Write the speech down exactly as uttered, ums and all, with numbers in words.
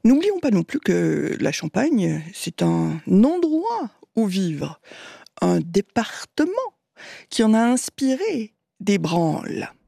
N'oublions pas non plus que la Champagne, c'est un endroit où vivre, un département qui en a inspiré des branles.